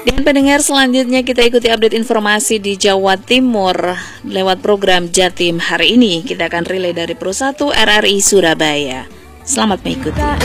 Dan pendengar, selanjutnya kita ikuti update informasi di Jawa Timur lewat program Jatim hari ini. Kita akan relay dari Pro 1 RRI Surabaya. Selamat mengikuti.